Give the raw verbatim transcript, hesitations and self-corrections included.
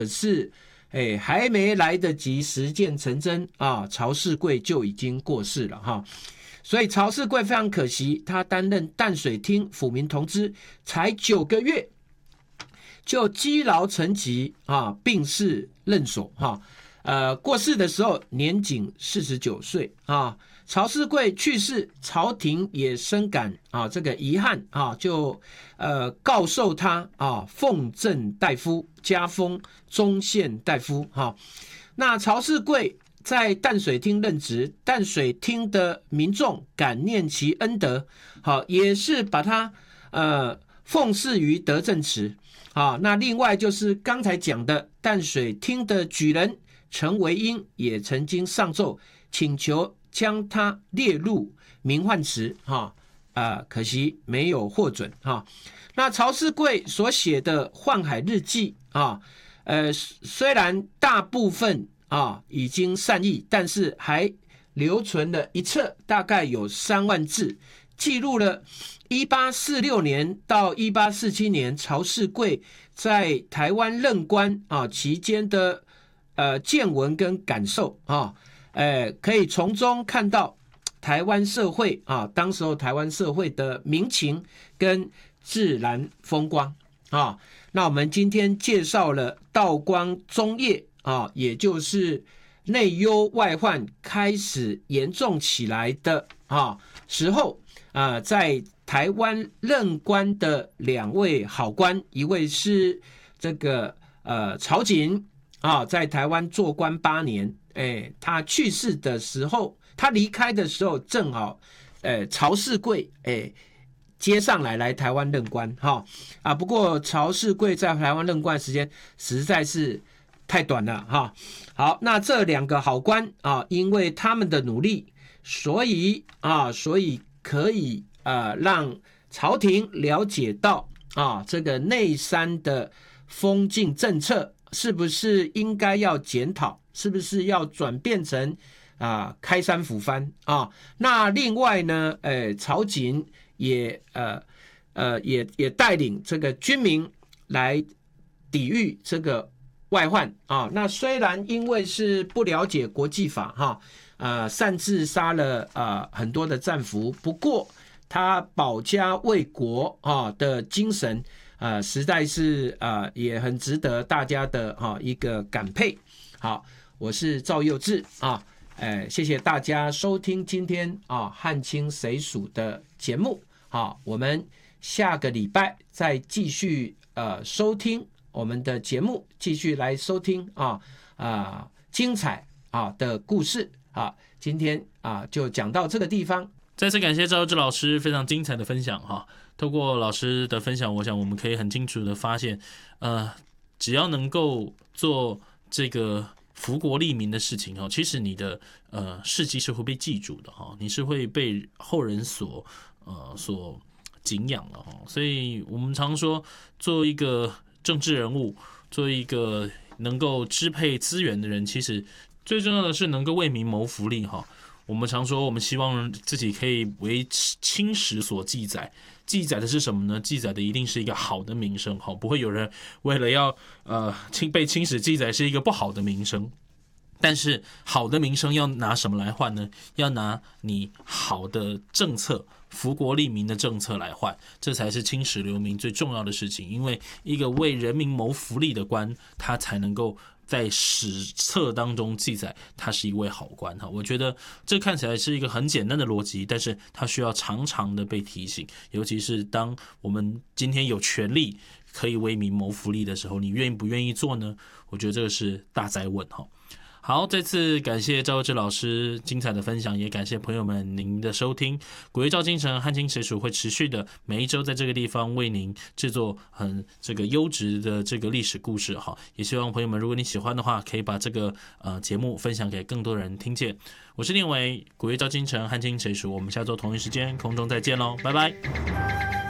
是哎还没来得及实践成真啊，曹世贵就已经过世了哈。所以曹世贵非常可惜，他担任淡水厅辅民同知才九个月，就积劳成疾啊，病逝任所哈。呃，过世的时候年仅四十九岁啊。曹世贵去世，朝廷也深感啊这个遗憾啊，就呃告授他啊奉正大夫，加封中宪大夫哈、啊。那曹世贵在淡水厅任职，淡水厅的民众感念其恩德，好、啊，也是把他呃奉祀于德政祠啊。那另外就是刚才讲的淡水厅的举人陈维英也曾经上奏请求将他列入名唤词哈，呃，可惜没有获准哈。那曹世贵所写的《宦海日记》啊，呃，虽然大部分啊已经散佚，但是还留存了一册，大概有三万字，记录了一八四六年到一八四七年曹世贵在台湾任官啊期间的呃见闻跟感受啊。呃，可以从中看到台湾社会啊，当时候台湾社会的民情跟自然风光啊。那我们今天介绍了道光中叶啊，也就是内忧外患开始严重起来的啊时候啊，在台湾任官的两位好官，一位是这个呃曹瑾啊，在台湾做官八年。哎，他去世的时候，他离开的时候，正好，呃，曹世贵哎接上来来台湾任官哈啊。不过曹世贵在台湾任官的时间实在是太短了哈。好，那这两个好官啊，因为他们的努力，所以啊，所以可以呃让朝廷了解到啊，这个内山的封禁政策是不是应该要检讨。是不是要转变成啊开山抚番啊？那另外呢，呃，曹瑾也呃呃也也带领这个军民来抵御这个外患啊。那虽然因为是不了解国际法哈，呃，擅自杀了啊、呃、很多的战俘，不过他保家卫国啊的精神啊、呃，实在是啊、呃、也很值得大家的哈、啊、一个感佩。好。我是赵佑志啊，呃，谢谢大家收听今天啊汉清谁属的节目。好，我们下个礼拜再继续呃收听我们的节目，继续来收听啊啊精彩啊的故事啊。今天啊就讲到这个地方。 再次感谢赵佑志老师非常精彩的分享哈。透过老师的分享，我想我们可以很清楚的发现，呃，只要能够做这个。福国利民的事情哦，其实你的呃事迹是会被记住的哈，你是会被后人所呃所敬仰的哈。所以我们常说，做一个政治人物，做一个能够支配资源的人，其实最重要的是能够为民谋福利哈。我们常说，我们希望自己可以为清史所记载，记载的是什么呢？记载的一定是一个好的名声，不会有人为了要呃被清史记载是一个不好的名声。但是好的名声要拿什么来换呢？要拿你好的政策，福国利民的政策来换，这才是青史留名最重要的事情。因为一个为人民谋福利的官，他才能够在史册当中记载他是一位好官。我觉得这看起来是一个很简单的逻辑，但是它需要常常的被提醒，尤其是当我们今天有权利可以为民谋福利的时候，你愿不愿意做呢？我觉得这个是大哉问。好，再次感谢赵佑志老师精彩的分享，也感谢朋友们您的收听。古月照京城汉清谁属会持续的每一周在这个地方为您制作很这个优质的这个历史故事哈，也希望朋友们如果你喜欢的话，可以把这个呃节目分享给更多人听见。我是念伟，古月照京城汉清谁属，我们下周同一时间空中再见喽，拜拜。